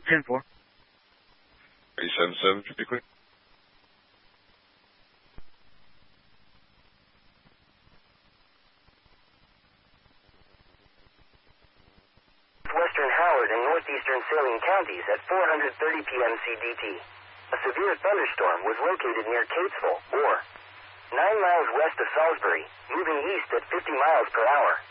10-4. 377, should be clear. Western Howard and northeastern Saline counties at 4:30 p.m. CDT. A severe thunderstorm was located near Catesville, or 9 miles west of Salisbury, moving east at 50 miles per hour.